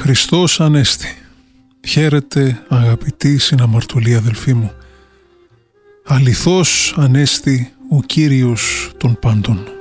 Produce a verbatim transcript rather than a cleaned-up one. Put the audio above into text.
Χριστός Ανέστη. Χαίρετε αγαπητοί συναμαρτωλοί αδελφοί μου. Αληθώς Ανέστη ο Κύριος των πάντων.